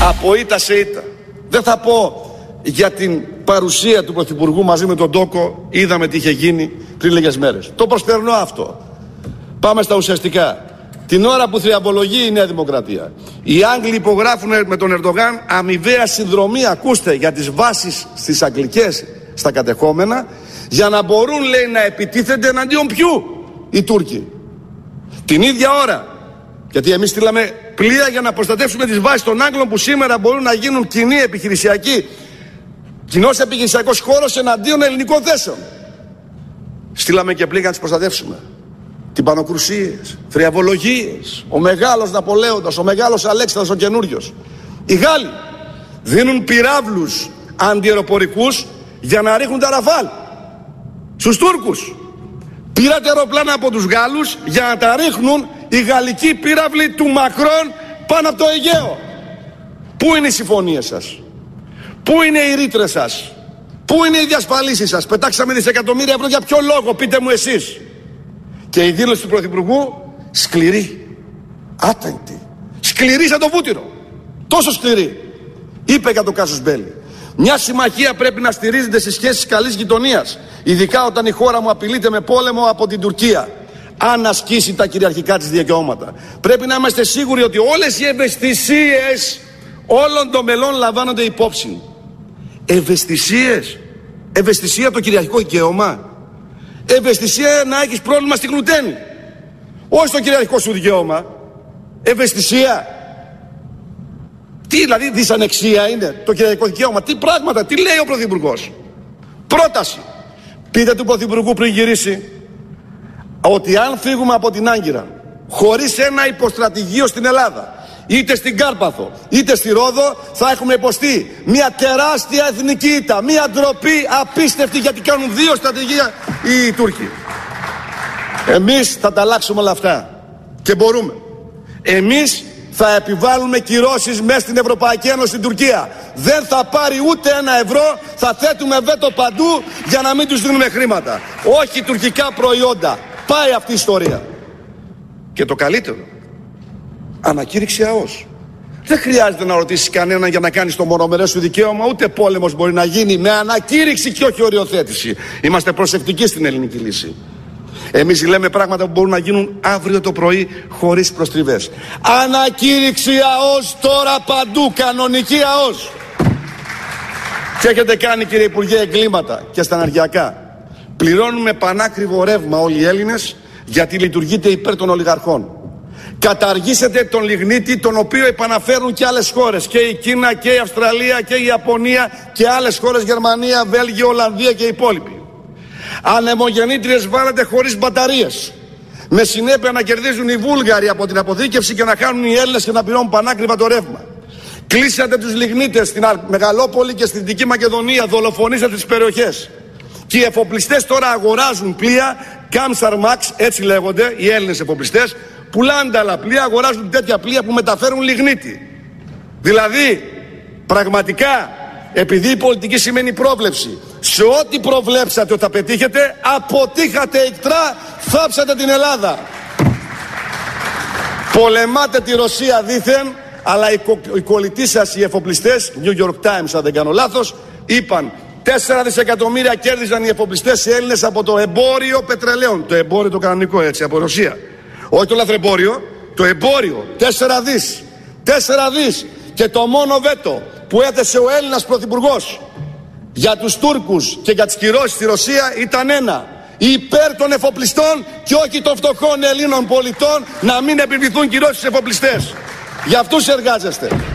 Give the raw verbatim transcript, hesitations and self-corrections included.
Από ήττα σε ήττα. Δεν θα πω για την παρουσία του Πρωθυπουργού μαζί με τον Τόκο. Είδαμε τι είχε γίνει πριν λίγες μέρες. Το προσπερνώ αυτό. Πάμε στα ουσιαστικά. Την ώρα που θριαμβολογεί η Νέα Δημοκρατία, οι Άγγλοι υπογράφουν με τον Ερντογάν αμοιβαία συνδρομή, ακούστε, για τις βάσεις στις αγγλικές στα κατεχόμενα, για να μπορούν, λέει, να επιτίθενται εναντίον ποιου? Οι Τούρκοι. Την ίδια ώρα, γιατί εμείς στείλαμε πλοία για να προστατεύσουμε τις βάσεις των Άγγλων που σήμερα μπορούν να γίνουν κοινή επιχειρησιακή, κοινός επιχειρησιακός χώρος εναντίον ελληνικών θέσεων. Στείλαμε και πλοία για να τις προστατεύσουμε. Τυμπανοκρουσίες, θριαμβολογίες, ο μεγάλος Ναπολέοντας, ο μεγάλος Αλέξανδρος ο καινούριος. Οι Γάλλοι δίνουν πυράβλους αντιεροπορικούς για να ρίχνουν τα Ραφάλ στους Τούρκους. Πήρατε αεροπλάνα από τους Γάλλους για να τα ρίχνουν οι γαλλικοί πύραυλοι του Μακρόν πάνω από το Αιγαίο. Πού είναι οι συμφωνίες σας? Πού είναι οι ρήτρες σας? Πού είναι οι διασφαλίσεις σας? Πετάξαμε δισεκατομμύρια ευρώ για ποιο λόγο? Πείτε μου εσείς. Και η δήλωση του Πρωθυπουργού σκληρή, άτεγκτη, σκληρή σαν το βούτυρο. Τόσο σκληρή. Είπε για το κάσους μπέλι: μια συμμαχία πρέπει να στηρίζεται στις σχέσεις καλής γειτονίας, ειδικά όταν η χώρα μου απειλείται με πόλεμο από την Τουρκία, αν ασκήσει τα κυριαρχικά της δικαιώματα. Πρέπει να είμαστε σίγουροι ότι όλες οι ευαισθησίες όλων των μελών λαμβάνονται υπόψη. Ευαισθησίες? Ευαισθησία το κυριαρχικό δικαίωμα? Ευαισθησία να έχεις πρόβλημα στη γλουτένη, όχι στο κυριαρχικό σου δικαίωμα. Ευαισθησία? Τι δηλαδή, δυσανεξία είναι το κυριαρχικό δικαίωμα? Τι πράγματα, τι λέει ο Πρωθυπουργός? Πρόταση: πείτε του Πρωθυπουργού πριν γυρίσει ότι αν φύγουμε από την Άγκυρα χωρίς ένα υποστρατηγείο στην Ελλάδα, είτε στην Κάρπαθο είτε στη Ρόδο, θα έχουμε υποστεί μια τεράστια εθνική ήττα, μια ντροπή απίστευτη, γιατί κάνουν δύο στρατηγία οι Τούρκοι. Εμείς θα τα αλλάξουμε όλα αυτά και μπορούμε. Εμείς θα επιβάλλουμε κυρώσεις μέσα στην Ευρωπαϊκή Ένωση στην Τουρκία. Δεν θα πάρει ούτε ένα ευρώ, θα θέτουμε βέτο παντού για να μην τους δίνουμε χρήματα. Όχι τουρκικά προϊόντα. Πάει αυτή η ιστορία. Και το καλύτερο, ανακήρυξη ΑΟΣ. Δεν χρειάζεται να ρωτήσεις κανέναν για να κάνεις το μονομερές σου δικαίωμα, ούτε πόλεμος μπορεί να γίνει με ανακήρυξη και όχι οριοθέτηση. Είμαστε προσεκτικοί στην ελληνική λύση. Εμείς λέμε πράγματα που μπορούν να γίνουν αύριο το πρωί χωρίς προστριβές. Ανακήρυξη ΑΟΣ τώρα παντού, κανονική ΑΟΣ. Τι έχετε κάνει, κύριε Υπουργέ, εγκλήματα και στα ενεργειακά? Πληρώνουμε πανάκριβο ρεύμα όλοι οι Έλληνες γιατί λειτουργείτε υπέρ των ολιγαρχών. Καταργήσετε τον λιγνίτη, τον οποίο επαναφέρουν και άλλες χώρες, και η Κίνα και η Αυστραλία και η Ιαπωνία και άλλες χώρες, Γερμανία, Βέλγιο, Ολλανδία και οι υπόλοιποι. Ανεμογεννήτριες βάλετε χωρίς μπαταρίες, με συνέπεια να κερδίζουν οι Βούλγαροι από την αποθήκευση και να κάνουν οι Έλληνες και να πληρώνουν πανάκριβα το ρεύμα. Κλείσατε τους λιγνίτες στην Μεγαλόπολη και στην Δυτική Μακεδονία, δολοφονήσατε τις περιοχές. Και οι εφοπλιστές τώρα αγοράζουν πλοία, Κάμσαρ Μαξ, έτσι λέγονται οι Έλληνες εφοπλιστές, πουλάνε τα άλλα πλοία, αγοράζουν τέτοια πλοία που μεταφέρουν λιγνίτη. Δηλαδή, πραγματικά, επειδή η πολιτική σημαίνει πρόβλεψη, σε ό,τι προβλέψατε ότι θα πετύχετε, αποτύχατε ικτρά, θάψατε την Ελλάδα. Πολεμάτε τη Ρωσία δήθεν, αλλά οι, κο, οι κολλητοί σας, οι εφοπλιστές, New York Times αν δεν κάνω λάθος, είπαν τέσσερα δισεκατομμύρια κέρδισαν οι εφοπλιστές οι Έλληνες από το εμπόριο πετρελαίων. Το εμπόριο το κανονικό, έτσι, από Ρωσία. Όχι το λαθρεμπόριο, το εμπόριο. Τέσσερα δις. Τέσσερα δις. Και το μόνο βέτο που έθεσε ο Έλληνας Πρωθυπουργός για τους Τούρκους και για τις κυρώσεις στη Ρωσία ήταν ένα: υπέρ των εφοπλιστών και όχι των φτωχών Ελλήνων πολιτών, να μην επιβληθούν κυρώσεις στους εφοπλιστές. Για αυτούς εργάζεστε.